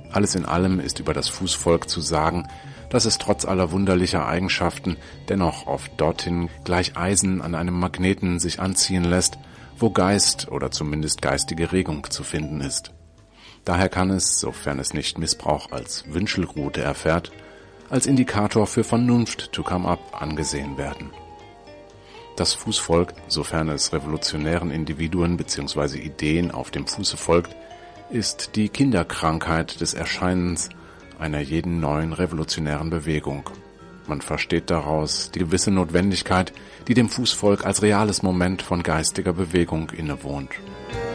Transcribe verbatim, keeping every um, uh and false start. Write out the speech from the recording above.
Alles in allem ist über das Fußvolk zu sagen, dass es trotz aller wunderlicher Eigenschaften dennoch oft dorthin gleich Eisen an einem Magneten sich anziehen lässt, wo Geist oder zumindest geistige Regung zu finden ist. Daher kann es, sofern es nicht Missbrauch als Wünschelrute erfährt, als Indikator für Vernunft to come up angesehen werden. Das Fußvolk, sofern es revolutionären Individuen bzw. Ideen auf dem Fuße folgt, ist die Kinderkrankheit des Erscheinens einer jeden neuen revolutionären Bewegung. Man versteht daraus die gewisse Notwendigkeit, die dem Fußvolk als reales Moment von geistiger Bewegung innewohnt.